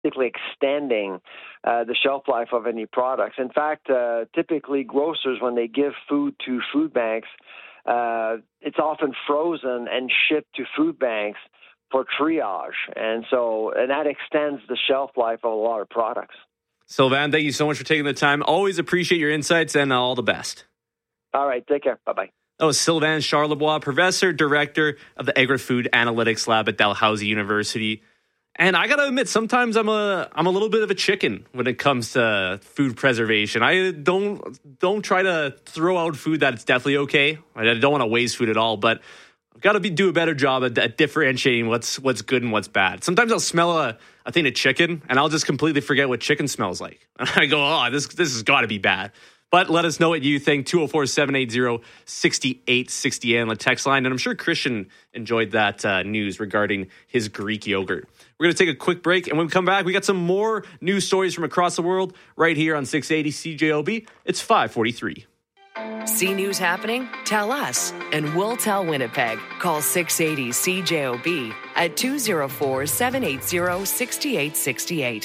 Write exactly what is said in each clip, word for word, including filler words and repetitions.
basically extending uh, the shelf life of any products. In fact, uh, typically grocers, when they give food to food banks, uh, it's often frozen and shipped to food banks for triage. And so, and that extends the shelf life of a lot of products. Sylvain, thank you so much for taking the time. Always appreciate your insights, and all the best. All right, take care. Bye-bye. That was Sylvain Charlebois, Professor, Director of the Agri-Food Analytics Lab at Dalhousie University. And I got to admit, sometimes I'm a I'm a little bit of a chicken when it comes to food preservation. I don't don't try to throw out food that's definitely okay. I don't want to waste food at all, but I've got to be, do a better job at, at differentiating what's what's good and what's bad. Sometimes I'll smell a, a thing of chicken, and I'll just completely forget what chicken smells like. And I go, oh, this this has got to be bad. But let us know what you think. two oh four, seven eight zero, six eight six eight on the text line. And I'm sure Christian enjoyed that uh, news regarding his Greek yogurt. We're going to take a quick break. And when we come back, we got some more news stories from across the world right here on six eighty C J O B. It's five forty-three. See news happening? Tell us, and we'll tell Winnipeg. Call six eighty C J O B at two oh four, seven eight zero, six eight six eight.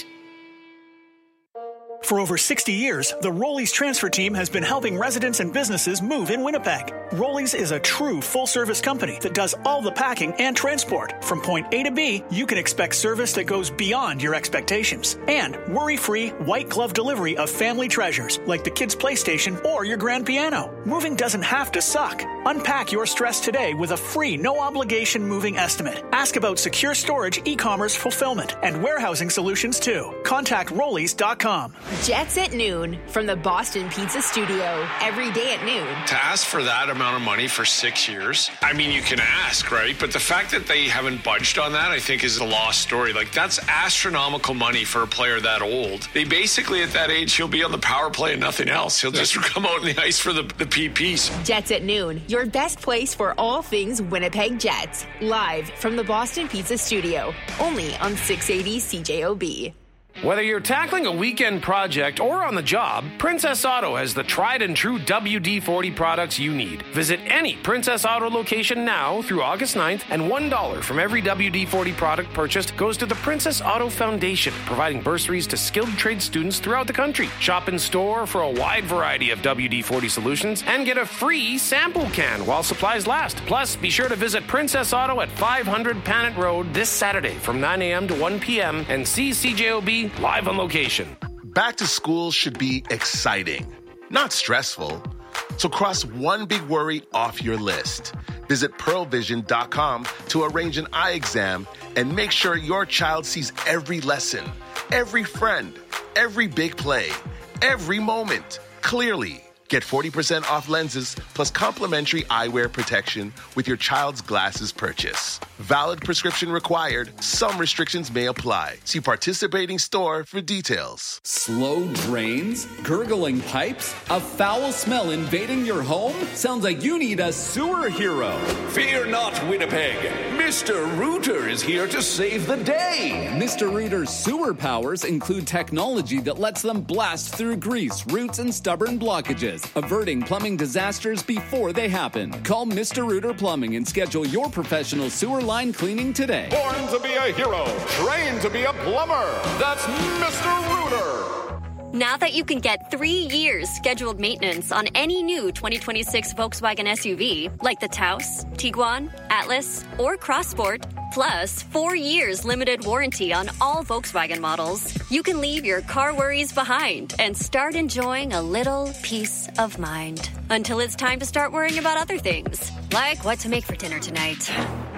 For over sixty years, the Rollies transfer team has been helping residents and businesses move in Winnipeg. Rollies is a true full-service company that does all the packing and transport. From point A to B, you can expect service that goes beyond your expectations. And worry-free, white-glove delivery of family treasures like the kids' PlayStation or your grand piano. Moving doesn't have to suck. Unpack your stress today with a free, no-obligation moving estimate. Ask about secure storage, e-commerce fulfillment, and warehousing solutions, too. Contact rollies dot com. Jets at noon from the Boston Pizza Studio. Every day at noon. To ask for that amount of money for six years, I mean, you can ask, right? But the fact that they haven't budged on that, I think, is a lost story. Like, that's astronomical money for a player that old. They basically, at that age, he'll be on the power play and nothing else. He'll just come out in the ice for the, the P Ps. Jets at noon, your best place for all things Winnipeg Jets. Live from the Boston Pizza Studio. Only on six eighty C J O B. Whether you're tackling a weekend project or on the job, Princess Auto has the tried and true W D forty products you need. Visit any Princess Auto location now through August ninth, and one dollar from every W D forty product purchased goes to the Princess Auto Foundation, providing bursaries to skilled trade students throughout the country. Shop in store for a wide variety of W D forty solutions and get a free sample can while supplies last. Plus, be sure to visit Princess Auto at five hundred Panet Road this Saturday from nine a.m. to one p.m. and see C J O B live on location. Back to school should be exciting, not stressful. So cross one big worry off your list. Visit pearl vision dot com to arrange an eye exam and make sure your child sees every lesson, every friend, every big play, every moment clearly. Get forty percent off lenses plus complimentary eyewear protection with your child's glasses purchase. Valid prescription required. Some restrictions may apply. See participating store for details. Slow drains? Gurgling pipes? A foul smell invading your home? Sounds like you need a sewer hero. Fear not, Winnipeg. Mister Rooter is here to save the day. Mister Rooter's sewer powers include technology that lets them blast through grease, roots, and stubborn blockages, averting plumbing disasters before they happen. Call Mister Rooter Plumbing and schedule your professional sewer line cleaning today. Born to be a hero, trained to be a plumber. That's Mister Rooter. Now that you can get three years scheduled maintenance on any new twenty twenty-six Volkswagen S U V, like the Taos, Tiguan, Atlas, or Crossport, plus four years limited warranty on all Volkswagen models, you can leave your car worries behind and start enjoying a little peace of mind. Until it's time to start worrying about other things, like what to make for dinner tonight.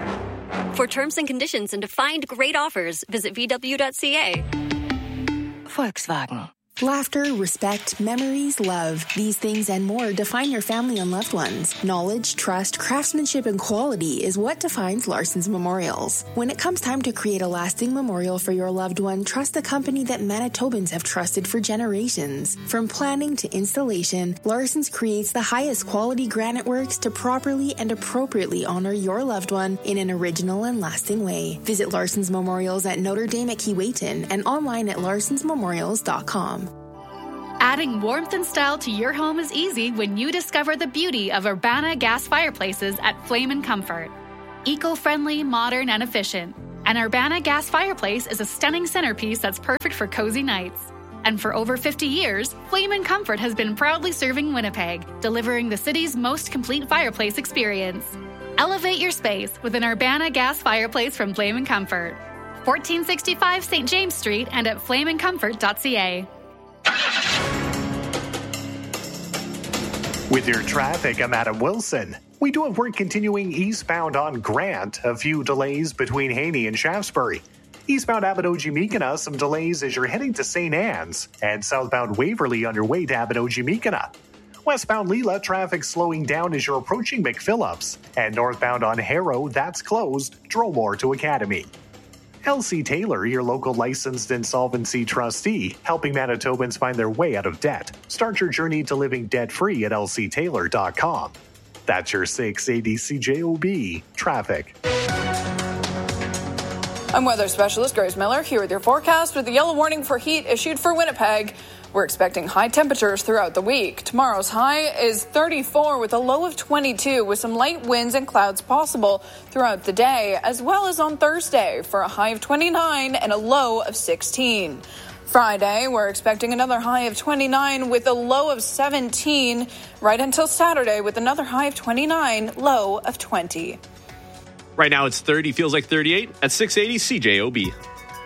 For terms and conditions and to find great offers, visit V W dot C A. Volkswagen. Laughter, respect, memories, love. These things and more define your family and loved ones. Knowledge, trust, craftsmanship, and quality is what defines Larson's Memorials. When it comes time to create a lasting memorial for your loved one, trust the company that Manitobans have trusted for generations. From planning to installation, Larson's creates the highest quality granite works to properly and appropriately honor your loved one in an original and lasting way. Visit Larson's Memorials at Notre Dame at Keewatin and online at larsons memorials dot com. Adding warmth and style to your home is easy when you discover the beauty of Urbana gas fireplaces at Flame and Comfort. Eco-friendly, modern, and efficient. An Urbana gas fireplace is a stunning centerpiece that's perfect for cozy nights. And for over fifty years, Flame and Comfort has been proudly serving Winnipeg, delivering the city's most complete fireplace experience. Elevate your space with an Urbana gas fireplace from Flame and Comfort. fourteen sixty-five Saint James Street and at flame and comfort dot c a. With your traffic, I'm Adam Wilson. We do have work continuing eastbound on Grant. A few delays between Haney and Shaftesbury. Eastbound Abbotsford-Meekina, some delays as you're heading to Saint Anne's. And southbound Waverly on your way to Abbotsford-Meekina. Westbound Leela, traffic slowing down as you're approaching McPhillips. And northbound on Harrow, that's closed, Dromore to Academy. L C Taylor, your local licensed insolvency trustee, helping Manitobans find their way out of debt. Start your journey to living debt-free at l c taylor dot com. That's your six eighty C J O B traffic. I'm weather specialist Grace Miller here with your forecast with the yellow warning for heat issued for Winnipeg. We're expecting high temperatures throughout the week. Tomorrow's high is thirty-four with a low of twenty-two with some light winds and clouds possible throughout the day, as well as on Thursday for a high of twenty-nine and a low of sixteen. Friday, we're expecting another high of twenty-nine with a low of seventeen, right until Saturday with another high of twenty-nine, low of twenty. Right now it's thirty, feels like thirty-eight at six eighty C J O B.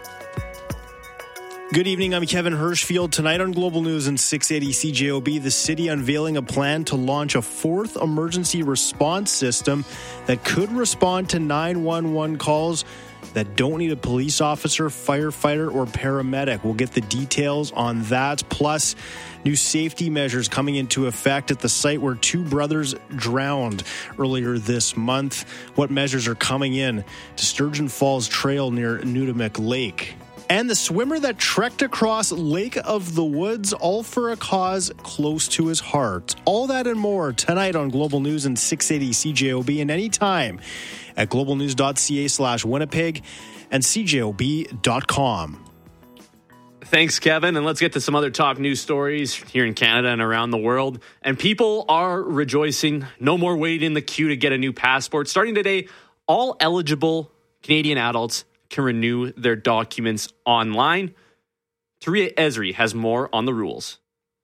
Good evening, I'm Kevin Hirschfield. Tonight on Global News and six eighty C J O B, the city unveiling a plan to launch a fourth emergency response system that could respond to nine one one calls that don't need a police officer, firefighter, or paramedic. We'll get the details on that, plus new safety measures coming into effect at the site where two brothers drowned earlier this month. What measures are coming in to Sturgeon Falls Trail near Nudamik Lake? And the swimmer that trekked across Lake of the Woods, all for a cause close to his heart. All that and more tonight on Global News and six eighty C J O B, and anytime at globalnews.ca slash Winnipeg and c j o b dot com. Thanks, Kevin. And let's get to some other top news stories here in Canada and around the world. And people are rejoicing. No more waiting in the queue to get a new passport. Starting today, all eligible Canadian adults can renew their documents online. Taria Esri has more on the rules.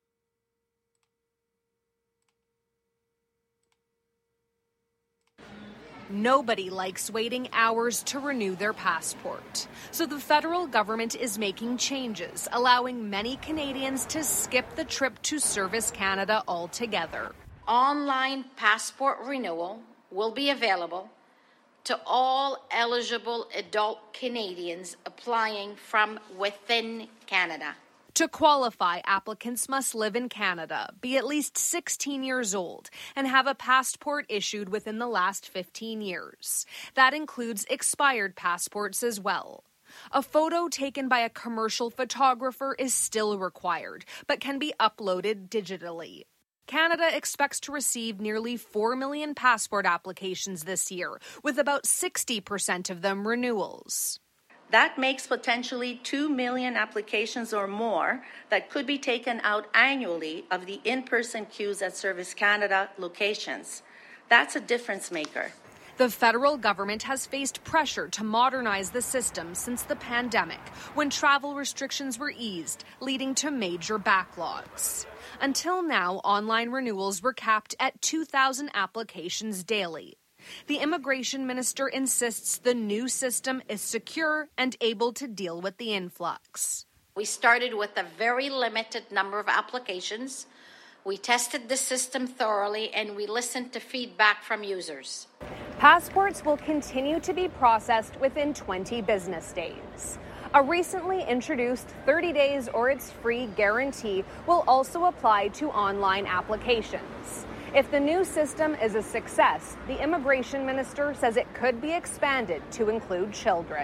Nobody likes waiting hours to renew their passport. So the federal government is making changes, allowing many Canadians to skip the trip to Service Canada altogether. Online passport renewal will be available to all eligible adult Canadians applying from within Canada. To qualify, applicants must live in Canada, be at least sixteen years old, and have a passport issued within the last fifteen years. That includes expired passports as well. A photo taken by a commercial photographer is still required, but can be uploaded digitally. Canada expects to receive nearly four million passport applications this year, with about sixty percent of them renewals. That makes potentially two million applications or more that could be taken out annually of the in-person queues at Service Canada locations. That's a difference maker. The federal government has faced pressure to modernize the system since the pandemic, when travel restrictions were eased, leading to major backlogs. Until now, online renewals were capped at two thousand applications daily. The immigration minister insists the new system is secure and able to deal with the influx. We started with a very limited number of applications. We tested the system thoroughly and we listened to feedback from users. Passports will continue to be processed within twenty business days. A recently introduced thirty days or it's free guarantee will also apply to online applications. If the new system is a success, the immigration minister says it could be expanded to include children.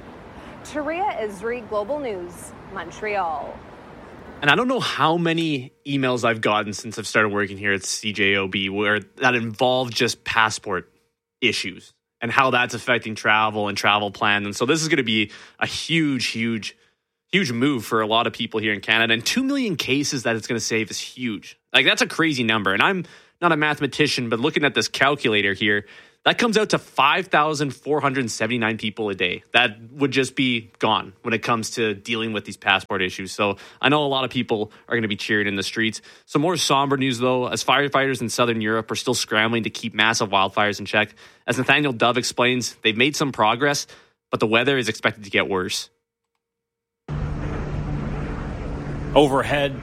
Taria Esri, Global News, Montreal. And I don't know how many emails I've gotten since I've started working here at C J O B where that involve just passport issues and how that's affecting travel and travel plans. And so this is going to be a huge, huge, huge move for a lot of people here in Canada. And two million cases that it's going to save is huge. Like, that's a crazy number. And I'm not a mathematician, but looking at this calculator here, That comes out to five thousand four hundred seventy-nine people a day. That would just be gone when it comes to dealing with these passport issues. So I know a lot of people are going to be cheering in the streets. Some more somber news, though, as firefighters in Southern Europe are still scrambling to keep massive wildfires in check. As Nathaniel Dove explains, they've made some progress, but the weather is expected to get worse. Overhead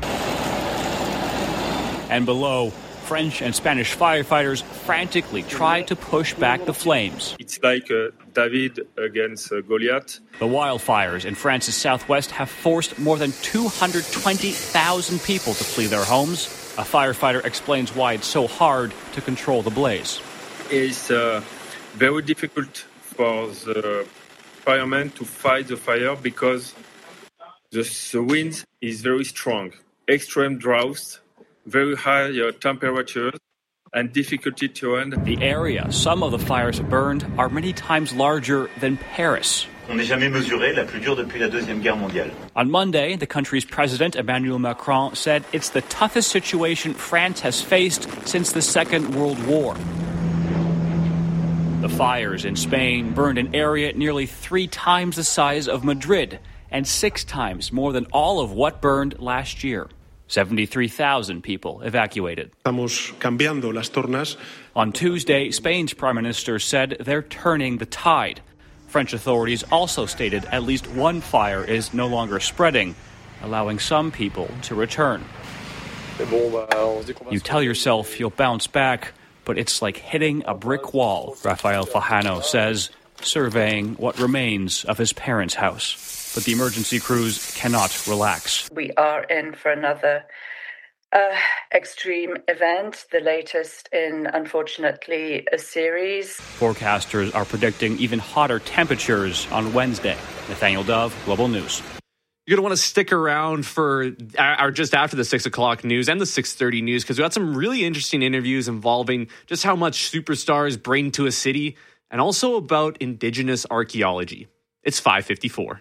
and below, French and Spanish firefighters frantically try to push back the flames. It's like uh, David against uh, Goliath. The wildfires in France's southwest have forced more than two hundred twenty thousand people to flee their homes. A firefighter explains why it's so hard to control the blaze. It's uh, very difficult for the firemen to fight the fire because the, the wind is very strong. Extreme droughts, very high uh, temperatures, and difficulty to run. The area some of the fires have burned are many times larger than Paris. On n'est jamais mesuré, la plus dure depuis la Deuxième Guerre mondiale. On Monday, the country's president, Emmanuel Macron, said it's the toughest situation France has faced since the Second World War. The fires in Spain burned an area nearly three times the size of Madrid and six times more than all of what burned last year. seventy-three thousand people evacuated. Estamos cambiando las tornas. On Tuesday, Spain's prime minister said they're turning the tide. French authorities also stated at least one fire is no longer spreading, allowing some people to return. You tell yourself you'll bounce back, but it's like hitting a brick wall, Rafael Fajano says, surveying what remains of his parents' house. But the emergency crews cannot relax. We are in for another uh, extreme event, the latest in, unfortunately, a series. Forecasters are predicting even hotter temperatures on Wednesday. Nathaniel Dove, Global News. You're going to want to stick around for or just after the six o'clock news and the six thirty news because we got some really interesting interviews involving just how much superstars bring to a city and also about Indigenous archaeology. It's five fifty-four.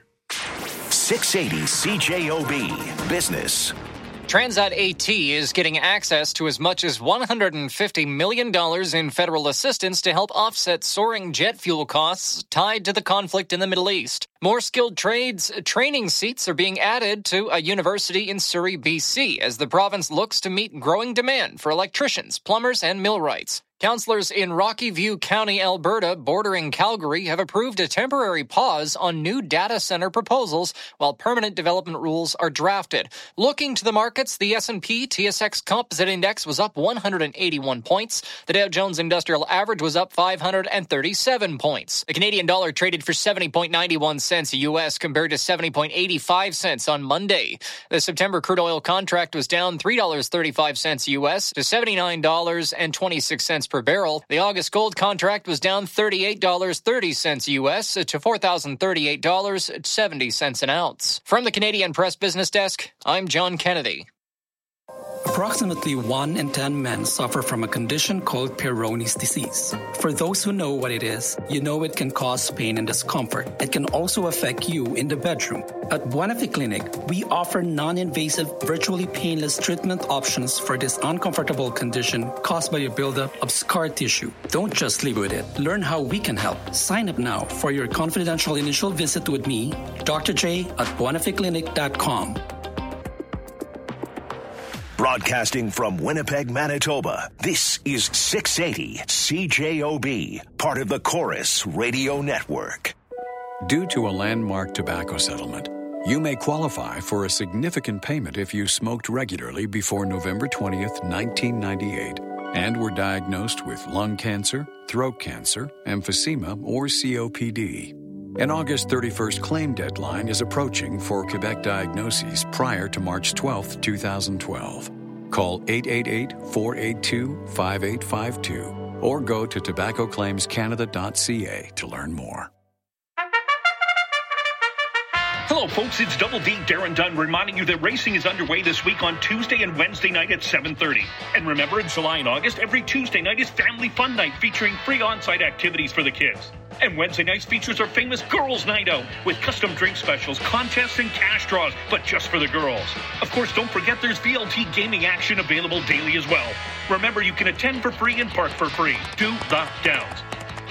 six eighty C J O B Business. Transat AT is getting access to as much as one hundred fifty million dollars in federal assistance to help offset soaring jet fuel costs tied to the conflict in the Middle East. More skilled trades training seats are being added to a university in Surrey, B C, as the province looks to meet growing demand for electricians, plumbers, and millwrights. Councillors in Rocky View County, Alberta, bordering Calgary, have approved a temporary pause on new data center proposals while permanent development rules are drafted. Looking to the markets, the S and P T S X Composite Index was up one hundred eighty-one points. The Dow Jones Industrial Average was up five hundred thirty-seven points. The Canadian dollar traded for seventy point nine one cents U S compared to seventy point eight five cents on Monday. The September crude oil contract was down three dollars and thirty-five cents U S to seventy-nine dollars and twenty-six cents per barrel. The August gold contract was down thirty-eight dollars and thirty cents U S to four thousand thirty-eight dollars and seventy cents an ounce. From the Canadian Press Business Desk, I'm John Kennedy. Approximately one in ten men suffer from a condition called Peyronie's disease. For those who know what it is, you know it can cause pain and discomfort. It can also affect you in the bedroom. At Buena Fe Clinic, we offer non-invasive, virtually painless treatment options for this uncomfortable condition caused by a buildup of scar tissue. Don't just live with it. Learn how we can help. Sign up now for your confidential initial visit with me, Doctor J at buena fe clinic dot com. Broadcasting from Winnipeg, Manitoba, this is six eighty C J O B, part of the Chorus Radio Network. Due to a landmark tobacco settlement, you may qualify for a significant payment if you smoked regularly before November twentieth, nineteen ninety-eight, and were diagnosed with lung cancer, throat cancer, emphysema, or C O P D. An August thirty-first claim deadline is approaching for Quebec diagnoses prior to March twelfth, twenty twelve. Call eight eight eight, four eight two, five eight five two or go to tobacco claims canada dot c a to learn more. Hello, folks. It's Double D, Darren Dunn, reminding you that racing is underway this week on Tuesday and Wednesday night at seven thirty. And remember, in July and August, every Tuesday night is Family Fun Night featuring free on-site activities for the kids. And Wednesday nights features our famous Girls' Night Out with custom drink specials, contests, and cash draws, but just for the girls. Of course, don't forget there's V L T gaming action available daily as well. Remember, you can attend for free and park for free. Do the Downs.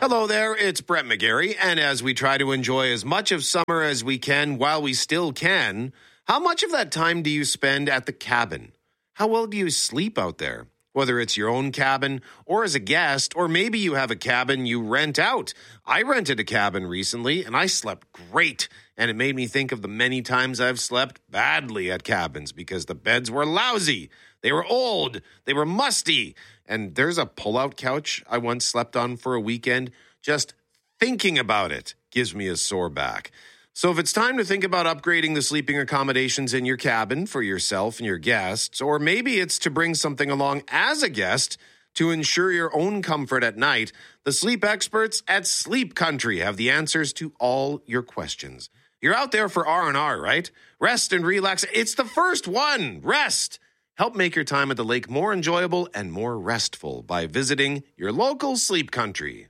Hello there, it's Brett McGarry, and as we try to enjoy as much of summer as we can while we still can, how much of that time do you spend at the cabin? How well do you sleep out there? Whether it's your own cabin or as a guest, or maybe you have a cabin you rent out. I rented a cabin recently, and I slept great, and it made me think of the many times I've slept badly at cabins because the beds were lousy, they were old, they were musty. And there's a pull-out couch I once slept on for a weekend. Just thinking about it gives me a sore back. So if it's time to think about upgrading the sleeping accommodations in your cabin for yourself and your guests, or maybe it's to bring something along as a guest to ensure your own comfort at night, the sleep experts at Sleep Country have the answers to all your questions. You're out there for R and R, right? Rest and relax. It's the first one. Rest. Help make your time at the lake more enjoyable and more restful by visiting your local Sleep Country.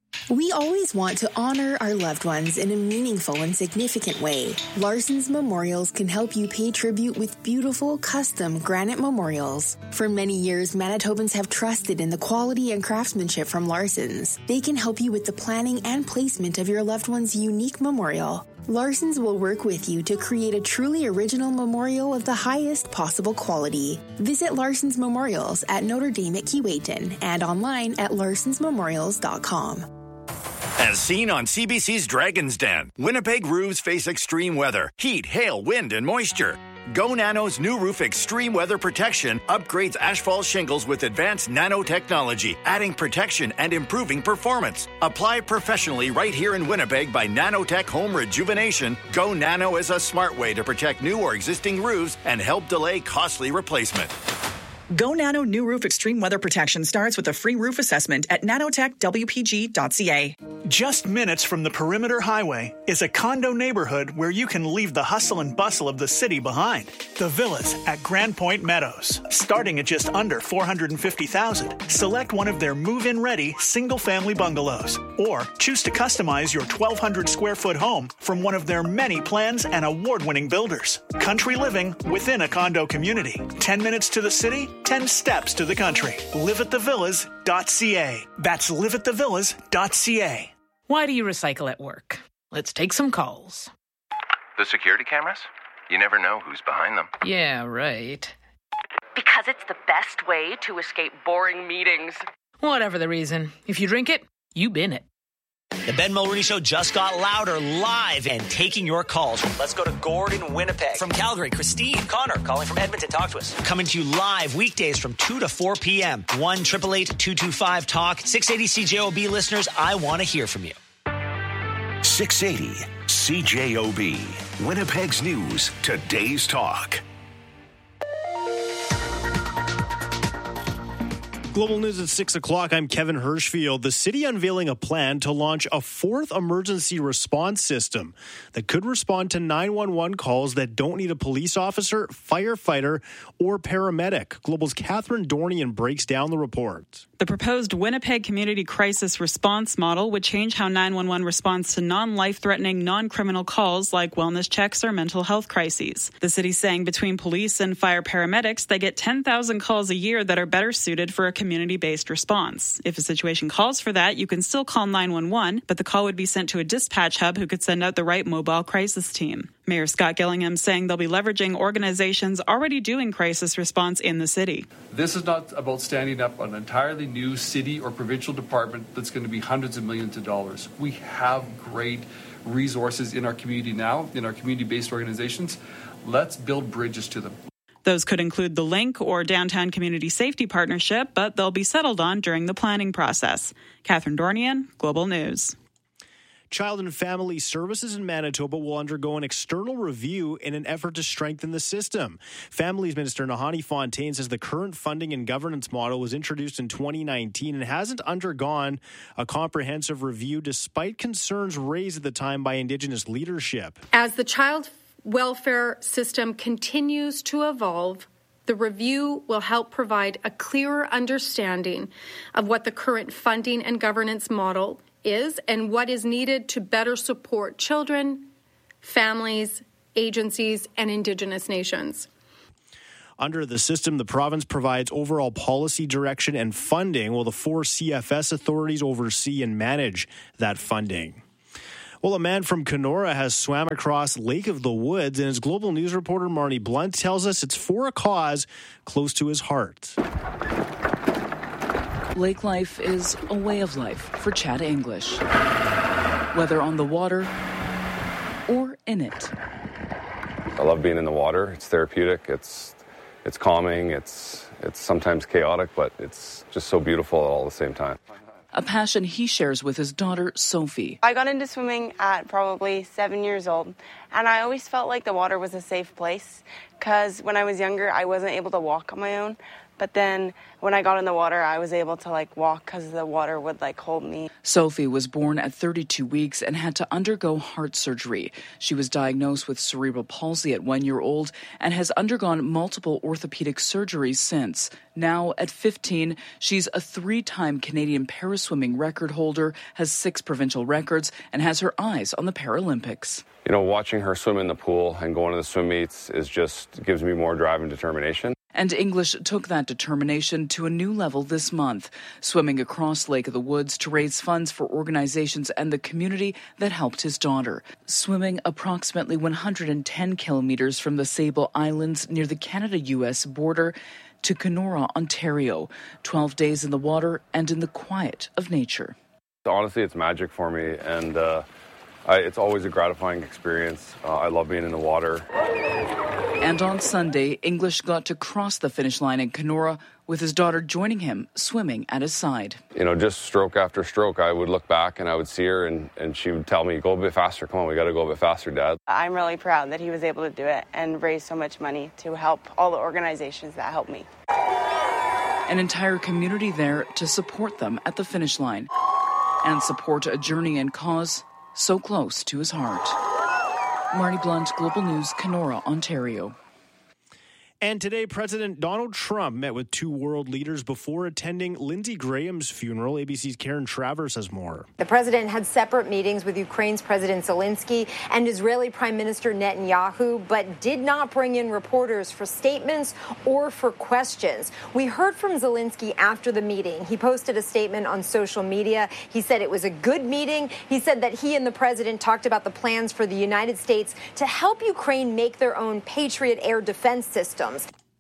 We always want to honor our loved ones in a meaningful and significant way. Larson's Memorials can help you pay tribute with beautiful, custom granite memorials. For many years, Manitobans have trusted in the quality and craftsmanship from Larson's. They can help you with the planning and placement of your loved one's unique memorial. Larson's will work with you to create a truly original memorial of the highest possible quality. Visit Larson's Memorials at Notre Dame at Keewatin and online at larsons memorials dot com. As seen on C B C's Dragon's Den, Winnipeg roofs face extreme weather, heat, hail, wind, and moisture. Go Nano's new roof extreme weather protection upgrades asphalt shingles with advanced nanotechnology, adding protection and improving performance. Apply professionally right here in Winnipeg by Nanotech Home Rejuvenation. Go Nano is a smart way to protect new or existing roofs and help delay costly replacement. Go Nano New Roof Extreme Weather Protection starts with a free roof assessment at nanotech w p g dot c a. Just minutes from the Perimeter Highway is a condo neighborhood where you can leave the hustle and bustle of the city behind. The Villas at Grand Point Meadows, starting at just under four hundred fifty thousand dollars. Select one of their move-in ready single-family bungalows, or choose to customize your twelve hundred square foot home from one of their many plans and award-winning builders. Country living within a condo community. ten minutes to the city, ten steps to the country. live at the villas dot c a. That's live at the villas dot c a. Why do you recycle at work? Let's take some calls. The security cameras? You never know who's behind them. Yeah, right. Because it's the best way to escape boring meetings. Whatever the reason, if you drink it, you bin it. The Ben Mulroney Show just got louder, live, and taking your calls. Let's go to Gordon, Winnipeg. From Calgary, Christine. Connor, calling from Edmonton. Talk to us. Coming to you live weekdays from two to four p.m. one eight eight eight, two two five, talk. six eighty C J O B listeners, I want to hear from you. six eighty C J O B. Winnipeg's News. Today's Talk. Global News at six o'clock. I'm Kevin Hirschfield. The city unveiling a plan to launch a fourth emergency response system that could respond to nine one one calls that don't need a police officer, firefighter, or paramedic. Global's Catherine Dornian breaks down the report. The proposed Winnipeg Community Crisis Response Model would change how nine one one responds to non-life-threatening, non-criminal calls like wellness checks or mental health crises. The city's saying between police and fire paramedics, they get ten thousand calls a year that are better suited for a community-based response. If a situation calls for that, you can still call nine one one, but the call would be sent to a dispatch hub who could send out the right mobile crisis team. Mayor Scott Gillingham saying they'll be leveraging organizations already doing crisis response in the city. This is not about standing up an entirely new city or provincial department that's going to be hundreds of millions of dollars. We have great resources in our community now, in our community-based organizations. Let's build bridges to them. Those could include the Link or Downtown Community Safety Partnership, but they'll be settled on during the planning process. Catherine Dornian, Global News. Child and Family Services in Manitoba will undergo an external review in an effort to strengthen the system. Families Minister Nahani Fontaine says the current funding and governance model was introduced in twenty nineteen and hasn't undergone a comprehensive review despite concerns raised at the time by Indigenous leadership. As the child welfare system continues to evolve, the review will help provide a clearer understanding of what the current funding and governance model is and what is needed to better support children, families, agencies, and Indigenous nations. Under the system, the province provides overall policy direction and funding, while the four C F S authorities oversee and manage that funding. Well, a man from Kenora has swam across Lake of the Woods, and his Global News reporter Marnie Blunt tells us it's for a cause close to his heart. Lake life is a way of life for Chad English. Whether on the water or in it. I love being in the water. It's therapeutic. It's it's calming. It's it's sometimes chaotic, but it's just so beautiful all at the same time. A passion he shares with his daughter, Sophie. I got into swimming at probably seven years old, and I always felt like the water was a safe place because when I was younger, I wasn't able to walk on my own. But then when I got in the water, I was able to like walk because the water would like hold me. Sophie was born at thirty-two weeks and had to undergo heart surgery. She was diagnosed with cerebral palsy at one year old and has undergone multiple orthopedic surgeries since. Now, at fifteen, she's a three-time Canadian paraswimming record holder, has six provincial records, and has her eyes on the Paralympics. You know, watching her swim in the pool and going to the swim meets is just gives me more drive and determination. And English took that determination to a new level this month, swimming across Lake of the Woods to raise funds for organizations and the community that helped his daughter. Swimming approximately one hundred ten kilometers from the Sable Islands near the Canada-U S border to Kenora, Ontario. twelve days in the water and in the quiet of nature. Honestly, it's magic for me, and uh, I, it's always a gratifying experience. Uh, I love being in the water. And on Sunday, English got to cross the finish line in Kenora with his daughter joining him, swimming at his side. You know, just stroke after stroke, I would look back and I would see her and, and she would tell me, go a bit faster. Come on, we got to go a bit faster, Dad. I'm really proud that he was able to do it and raise so much money to help all the organizations that helped me. An entire community there to support them at the finish line and support a journey and cause so close to his heart. Marnie Blunt, Global News, Kenora, Ontario. And today, President Donald Trump met with two world leaders before attending Lindsey Graham's funeral. A B C's Karen Travers has more. The president had separate meetings with Ukraine's President Zelensky and Israeli Prime Minister Netanyahu, but did not bring in reporters for statements or for questions. We heard from Zelensky after the meeting. He posted a statement on social media. He said it was a good meeting. He said that he and the president talked about the plans for the United States to help Ukraine make their own Patriot air defense system.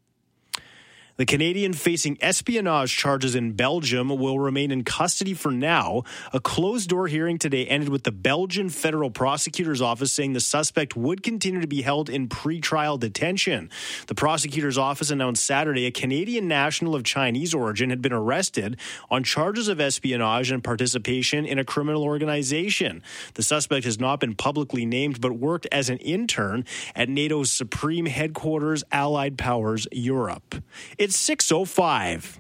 The Canadian facing espionage charges in Belgium will remain in custody for now. A closed-door hearing today ended with the Belgian Federal Prosecutor's Office saying the suspect would continue to be held in pretrial detention. The prosecutor's office announced Saturday a Canadian national of Chinese origin had been arrested on charges of espionage and participation in a criminal organization. The suspect has not been publicly named but worked as an intern at NATO's Supreme Headquarters, Allied Powers, Europe. It's six oh five.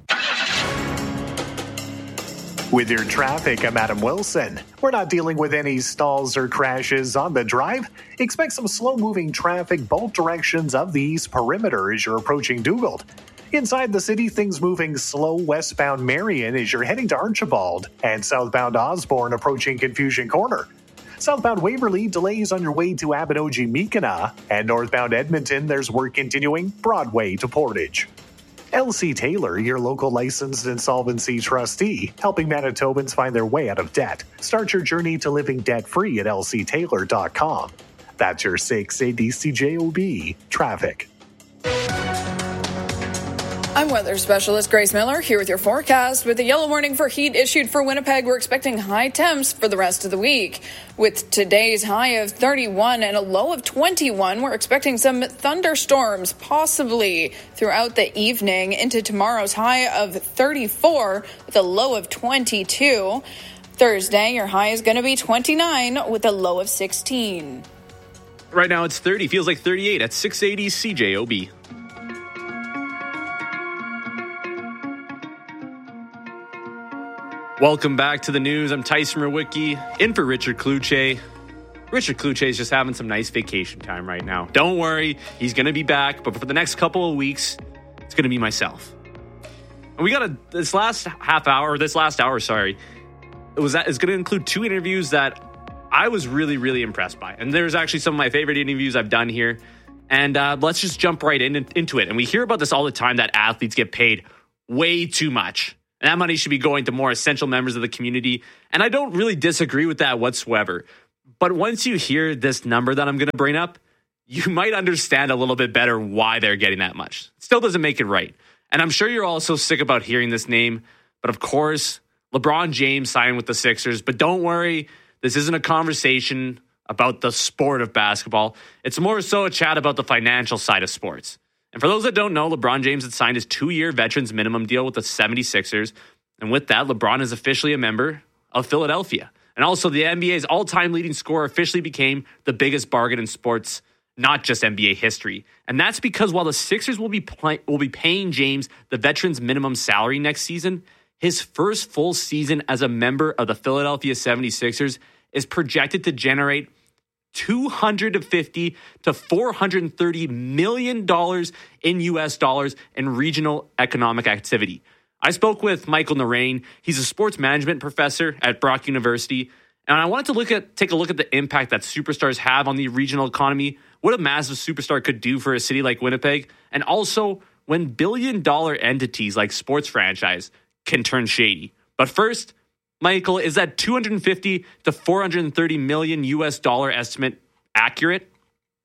With your traffic, I'm Adam Wilson. We're not dealing with any stalls or crashes on the drive. Expect some slow-moving traffic both directions of the east perimeter as you're approaching Dugald. Inside the city, things moving slow westbound Marion as you're heading to Archibald, and southbound Osborne approaching Confusion Corner. Southbound Waverly, delays on your way to Abinogi-Mekina, and northbound Edmonton, there's work continuing Broadway to Portage. L C Taylor, your local licensed insolvency trustee, helping Manitobans find their way out of debt. Start your journey to living debt-free at L C Taylor dot com. That's your six eighty C J O B traffic. I'm weather specialist Grace Miller here with your forecast. With a yellow warning for heat issued for Winnipeg, we're expecting high temps for the rest of the week. With today's high of thirty-one and a low of twenty-one, we're expecting some thunderstorms possibly throughout the evening into tomorrow's high of thirty-four with a low of twenty-two. Thursday, your high is going to be twenty-nine with a low of sixteen. Right now it's thirty, feels like thirty-eight at six eighty C J O B. Welcome back to the news. I'm Tyson Rowicki, in for Richard Kluche. Richard Kluche is just having some nice vacation time right now. Don't worry, he's going to be back, but for the next couple of weeks, it's going to be myself. And we got a, this last half hour, this last hour, sorry, it was it's going to include two interviews that I was really, really impressed by. And there's actually some of my favorite interviews I've done here. And uh, let's just jump right in, into it. And we hear about this all the time, that athletes get paid way too much. And that money should be going to more essential members of the community. And I don't really disagree with that whatsoever. But once you hear this number that I'm going to bring up, you might understand a little bit better why they're getting that much. It still doesn't make it right. And I'm sure you're also sick about hearing this name. But of course, LeBron James signed with the Sixers. But don't worry, this isn't a conversation about the sport of basketball. It's more so a chat about the financial side of sports. And for those that don't know, LeBron James had signed his two-year veterans minimum deal with the seventy-sixers. And with that, LeBron is officially a member of Philadelphia. And also, the N B A's all-time leading scorer officially became the biggest bargain in sports, not just N B A history. And that's because while the Sixers will be play- will be paying James the veterans minimum salary next season, his first full season as a member of the Philadelphia seventy-sixers is projected to generate two hundred fifty to four hundred thirty million dollars in U S dollars in regional economic activity. I spoke with Michael Narain. He's a sports management professor at Brock University. And I wanted to look at take a look at the impact that superstars have on the regional economy, what a massive superstar could do for a city like Winnipeg, and also when billion-dollar entities like sports franchise can turn shady. But first, Michael, is that two hundred fifty to four hundred thirty million U S dollar estimate accurate?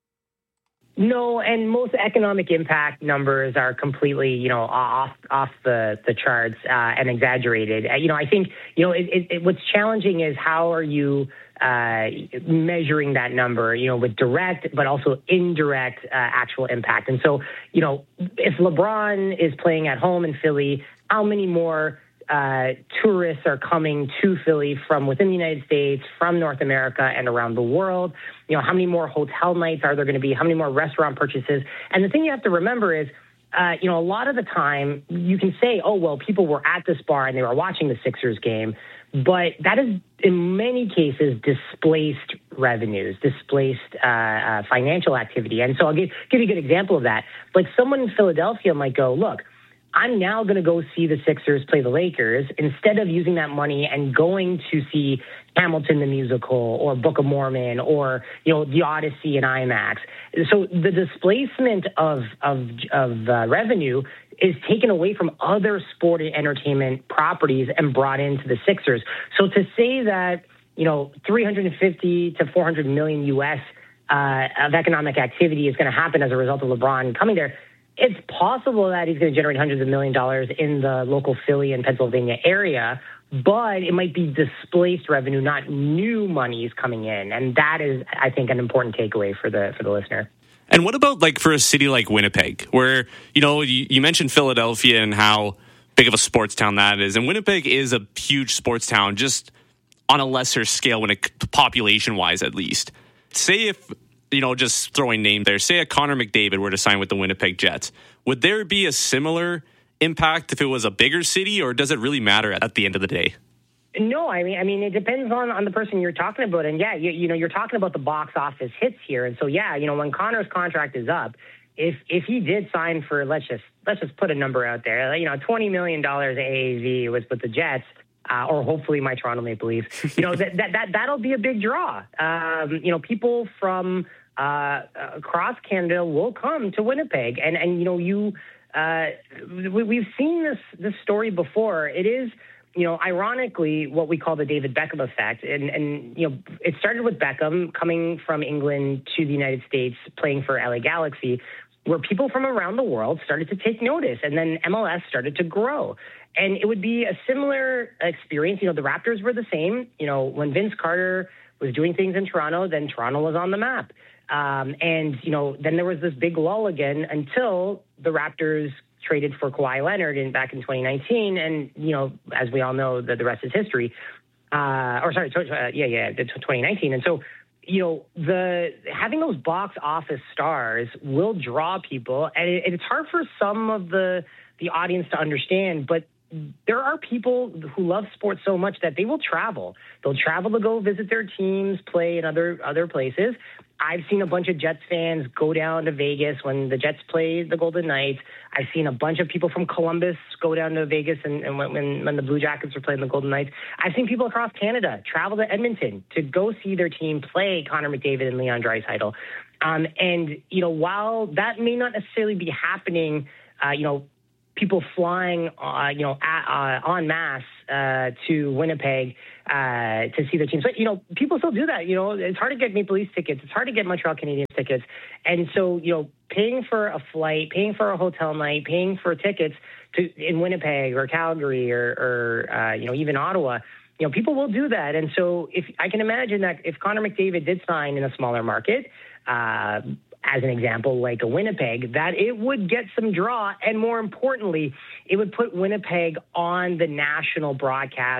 No, and most economic impact numbers are completely, you know, off off the the charts uh, and exaggerated. Uh, you know, I think, you know, it, it, it, what's challenging is how are you uh, measuring that number, you know, with direct but also indirect uh, actual impact. And so, you know, if LeBron is playing at home in Philly, how many more Uh, tourists are coming to Philly from within the United States, from North America, and around the world? You know, how many more hotel nights are there going to be? How many more restaurant purchases? And the thing you have to remember is, uh, you know, a lot of the time you can say, oh, well, people were at this bar and they were watching the Sixers game. But that is, in many cases, displaced revenues, displaced uh, uh, financial activity. And so I'll give, give you a good example of that. Like someone in Philadelphia might go, look, I'm now going to go see the Sixers play the Lakers instead of using that money and going to see Hamilton the musical or Book of Mormon or, you know, the Odyssey in IMAX. So the displacement of of, of uh, revenue is taken away from other sport and entertainment properties and brought into the Sixers. So to say that, you know, three hundred fifty to four hundred million U S uh, of economic activity is going to happen as a result of LeBron coming there, it's possible that he's going to generate hundreds of million dollars in the local Philly and Pennsylvania area, but it might be displaced revenue, not new monies coming in. And that is, I think, an important takeaway for the for the listener. And what about like for a city like Winnipeg, where, you know, you, you mentioned Philadelphia and how big of a sports town that is. And Winnipeg is a huge sports town, just on a lesser scale when it population wise, at least. Say if, you know, just throwing name there, say a Connor McDavid were to sign with the Winnipeg Jets, would there be a similar impact if it was a bigger city, or does it really matter at, at the end of the day? No, I mean, I mean, it depends on, on the person you're talking about. And yeah, you, you know, you're talking about the box office hits here. And so, yeah, you know, when Connor's contract is up, if if he did sign for, let's just let's just put a number out there, you know, twenty million dollars A A V was with the Jets, Uh, or hopefully my Toronto Maple Leafs, you know, that, that, that, that'll be a big draw. Um, you know, people from uh, across Canada will come to Winnipeg. And, and you know, you uh, we, we've seen this, this story before. It is, you know, ironically, what we call the David Beckham effect. And, and, you know, it started with Beckham coming from England to the United States, playing for L A Galaxy, where people from around the world started to take notice. And then M L S started to grow. And it would be a similar experience. You know, the Raptors were the same. You know, when Vince Carter was doing things in Toronto, then Toronto was on the map. Um, and, you know, then there was this big lull again until the Raptors traded for Kawhi Leonard in, back in twenty nineteen. And, you know, as we all know, the, the rest is history. Uh, or sorry, uh, yeah, yeah, twenty nineteen. And so, you know, the having those box office stars will draw people. And it, it's hard for some of the, the audience to understand, but there are people who love sports so much that they will travel. They'll travel to go visit their teams, play in other other places. I've seen a bunch of Jets fans go down to Vegas when the Jets play the Golden Knights. I've seen a bunch of people from Columbus go down to Vegas and, and when, when the Blue Jackets were playing the Golden Knights. I've seen people across Canada travel to Edmonton to go see their team play Connor McDavid and Leon Draisaitl. Um, and, you know, while that may not necessarily be happening, uh, you know, people flying, uh, you know, at, uh, en masse uh, to Winnipeg uh, to see their team. So, you know, people still do that. You know, it's hard to get Maple Leafs tickets. It's hard to get Montreal Canadiens tickets. And so, you know, paying for a flight, paying for a hotel night, paying for tickets to in Winnipeg or Calgary or, or uh, you know, even Ottawa, you know, people will do that. And so if I can imagine that if Connor McDavid did sign in a smaller market, uh, as an example, like a Winnipeg, that it would get some draw. And more importantly, it would put Winnipeg on the national broadcast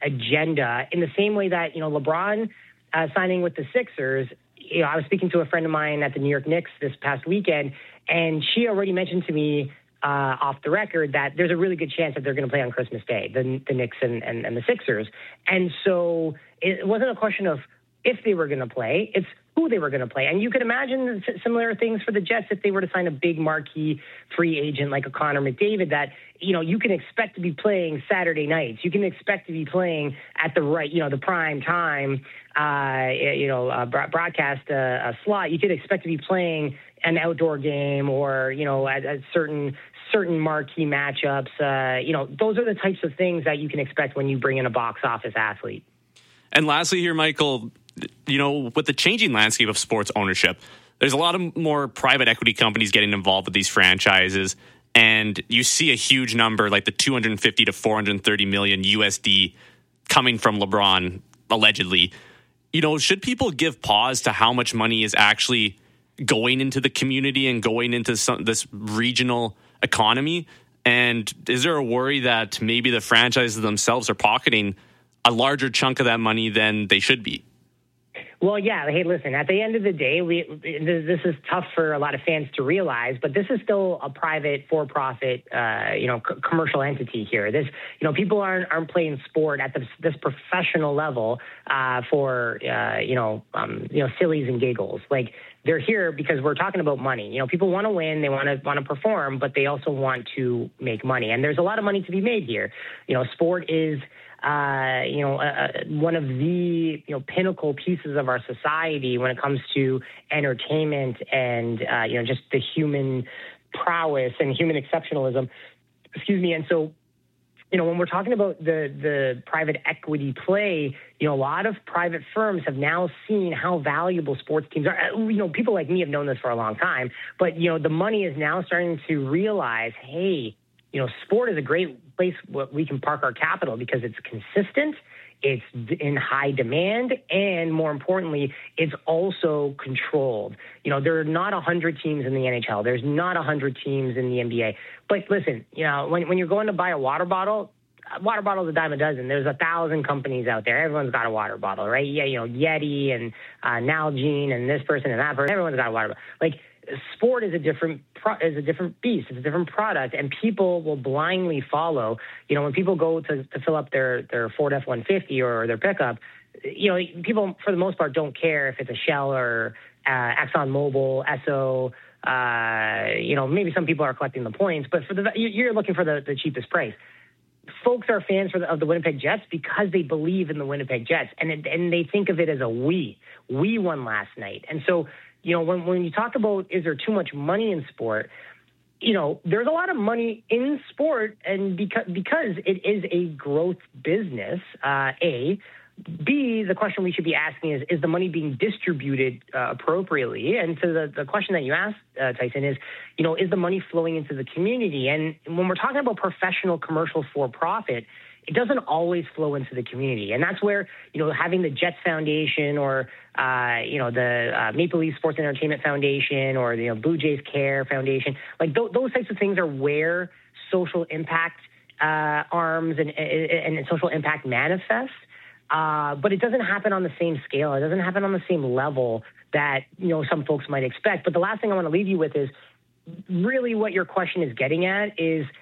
agenda in the same way that, you know, LeBron uh, signing with the Sixers. You know, I was speaking to a friend of mine at the New York Knicks this past weekend, and she already mentioned to me uh, off the record that there's a really good chance that they're going to play on Christmas Day, the, the Knicks and, and, and the Sixers. And so it wasn't a question of if they were going to play, it's who they were going to play. And you could imagine similar things for the Jets if they were to sign a big marquee free agent like a Connor McDavid that, you know, you can expect to be playing Saturday nights. You can expect to be playing at the right, you know, the prime time, uh, you know, uh, broadcast uh, a slot. You could expect to be playing an outdoor game or, you know, at, at certain certain marquee matchups. Uh, you know, those are the types of things that you can expect when you bring in a box office athlete. And lastly here, Michael, you know, with the changing landscape of sports ownership, there's a lot of more private equity companies getting involved with these franchises. And you see a huge number like the two hundred fifty to four hundred thirty million U S D coming from LeBron, allegedly. You know, should people give pause to how much money is actually going into the community and going into some, this regional economy? And is there a worry that maybe the franchises themselves are pocketing a larger chunk of that money than they should be? Well, yeah. Hey, listen, at the end of the day, we, this is tough for a lot of fans to realize, but this is still a private, for-profit, uh, you know, c- commercial entity here. This, you know, people aren't aren't playing sport at this, this professional level uh, for, uh, you know, um, you know, sillies and giggles. Like, they're here because we're talking about money. You know, people want to win, they want to want to perform, but they also want to make money. And there's a lot of money to be made here. You know, sport is Uh, you know, uh, one of the, you know, pinnacle pieces of our society when it comes to entertainment and, uh, you know, just the human prowess and human exceptionalism. Excuse me. And so, you know, when we're talking about the, the private equity play, you know, a lot of private firms have now seen how valuable sports teams are. You know, people like me have known this for a long time, but, you know, the money is now starting to realize, hey, you know, sport is a great place where we can park our capital because it's consistent, it's in high demand, and more importantly, it's also controlled. You know, there are not one hundred teams in the N H L. There's not one hundred teams in the N B A. But listen, you know, when, when you're going to buy a water bottle, a water bottle is a dime a dozen. There's a thousand companies out there. Everyone's got a water bottle, right? Yeah, you know, Yeti and uh, Nalgene and this person and that person. Everyone's got a water bottle. Like, sport is a different pro- is a different beast. It's a different product, and people will blindly follow. You know, when people go to, to fill up their their Ford F one fifty or their pickup, you know, people for the most part don't care if it's a Shell or uh, ExxonMobil, Esso. Uh, you know, maybe some people are collecting the points, but for the you're looking for the, the cheapest price. Folks are fans for the, of the Winnipeg Jets because they believe in the Winnipeg Jets, and it, and they think of it as a we. We won last night, and so. You know, when, when you talk about is there too much money in sport, you know, there's a lot of money in sport, and because because it is a growth business, uh, A. B, the question we should be asking is, is the money being distributed uh, appropriately? And so the, the question that you asked, uh, Tyson, is, you know, is the money flowing into the community? And when we're talking about professional commercial for-profit, it doesn't always flow into the community. And that's where, you know, having the Jets Foundation or, uh, you know, the uh, Maple Leaf Sports and Entertainment Foundation or, you know, Blue Jays Care Foundation, like th- those types of things are where social impact uh, arms and, and, and social impact manifest. Uh, but it doesn't happen on the same scale. It doesn't happen on the same level that, you know, some folks might expect. But the last thing I want to leave you with is really what your question is getting at is,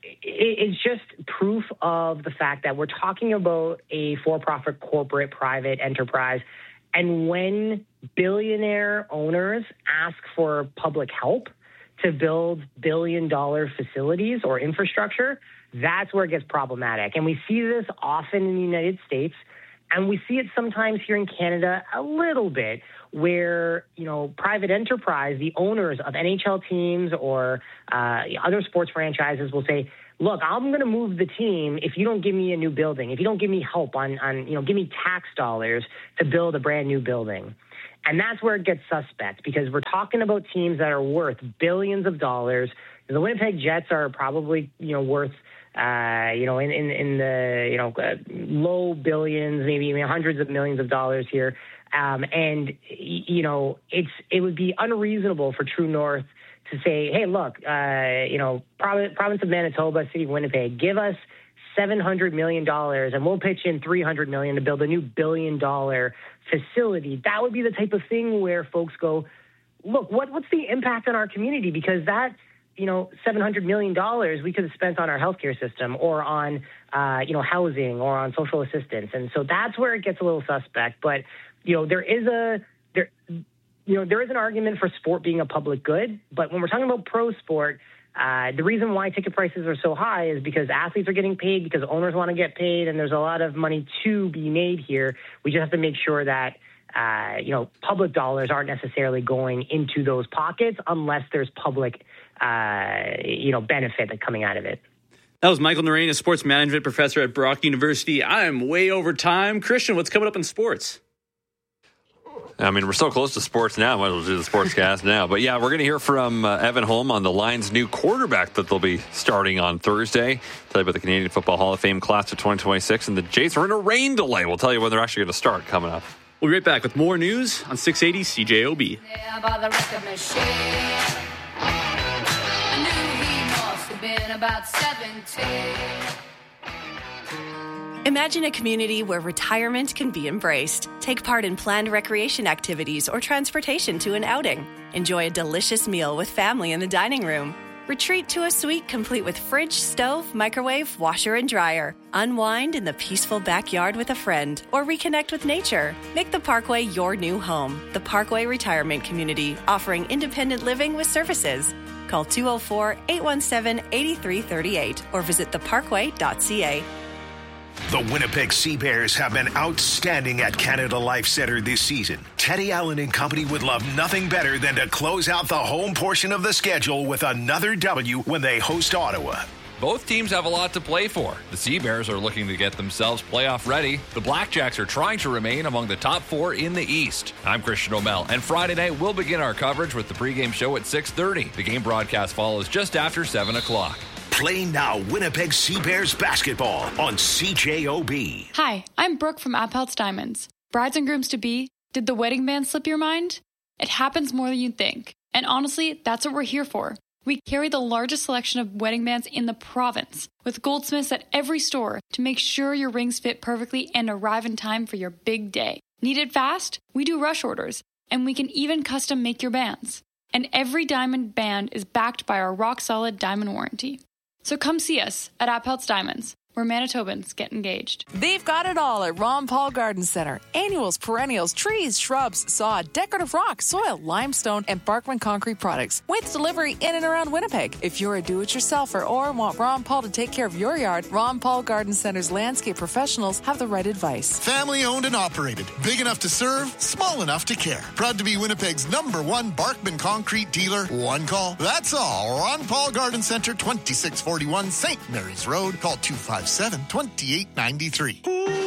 it's just proof of the fact that we're talking about a for-profit corporate private enterprise. And when billionaire owners ask for public help to build billion-dollar facilities or infrastructure, that's where it gets problematic. And we see this often in the United States, and we see it sometimes here in Canada a little bit, where, you know, private enterprise, the owners of N H L teams or uh, other sports franchises will say, look, I'm going to move the team if you don't give me a new building, if you don't give me help on, on, you know, give me tax dollars to build a brand new building. And that's where it gets suspect, because we're talking about teams that are worth billions of dollars. The Winnipeg Jets are probably, you know, worth, uh, you know, in, in, in the, you know, uh, low billions, maybe even hundreds of millions of dollars here. Um, and, you know, it's it would be unreasonable for True North to say, hey, look, uh, you know, province, province of Manitoba, City of Winnipeg, give us seven hundred million dollars and we'll pitch in three hundred million dollars to build a new billion dollar facility. That would be the type of thing where folks go, look, what what's the impact on our community? Because that, you know, seven hundred million dollars we could have spent on our healthcare system or on, uh, you know, housing or on social assistance. And so that's where it gets a little suspect. But, you know, there is a, there, you know, there is an argument for sport being a public good. But when we're talking about pro sport, uh, the reason why ticket prices are so high is because athletes are getting paid, because owners want to get paid, and there's a lot of money to be made here. We just have to make sure that, uh, you know, public dollars aren't necessarily going into those pockets unless there's public, uh, you know, benefit coming out of it. That was Michael Narain, a sports management professor at Brock University. I'm way over time. Christian, what's coming up in sports? I mean, we're so close to sports now. Might as well do the sportscast now. But yeah, we're going to hear from uh, Evan Holm on the Lions' new quarterback that they'll be starting on Thursday. Tell you about the Canadian Football Hall of Fame class of twenty twenty-six, and the Jays are in a rain delay. We'll tell you when they're actually going to start coming up. We'll be right back with more news on six eighty C J O B. Imagine a community where retirement can be embraced. Take part in planned recreation activities or transportation to an outing. Enjoy a delicious meal with family in the dining room. Retreat to a suite complete with fridge, stove, microwave, washer, and dryer. Unwind in the peaceful backyard with a friend or reconnect with nature. Make the Parkway your new home. The Parkway Retirement Community, offering independent living with services. Call two oh four, eight one seven, eight three three eight or visit the parkway dot c a. The Winnipeg Sea Bears have been outstanding at Canada Life Centre this season. Teddy Allen and company would love nothing better than to close out the home portion of the schedule with another W when they host Ottawa. Both teams have a lot to play for. The Sea Bears are looking to get themselves playoff ready. The Blackjacks are trying to remain among the top four in the East. I'm Christian O'Mell, and Friday night we'll begin our coverage with the pregame show at six thirty. The game broadcast follows just after seven o'clock. Play now Winnipeg Sea Bears basketball on C J O B. Hi, I'm Brooke from Appeltz Diamonds. Brides and grooms-to-be, did the wedding band slip your mind? It happens more than you'd think. And honestly, that's what we're here for. We carry the largest selection of wedding bands in the province, with goldsmiths at every store to make sure your rings fit perfectly and arrive in time for your big day. Need it fast? We do rush orders, and we can even custom make your bands. And every diamond band is backed by our rock-solid diamond warranty. So come see us at Appeltz Diamonds, where Manitobans get engaged. They've got it all at Ron Paul Garden Center. Annuals, perennials, trees, shrubs, sod, decorative rock, soil, limestone, and Barkman concrete products with delivery in and around Winnipeg. If you're a do-it-yourselfer or want Ron Paul to take care of your yard, Ron Paul Garden Center's landscape professionals have the right advice. Family owned and operated. Big enough to serve, small enough to care. Proud to be Winnipeg's number one Barkman concrete dealer. One call. That's all. Ron Paul Garden Center, twenty-six forty-one Saint Mary's Road. Call two five seven, two eight nine three.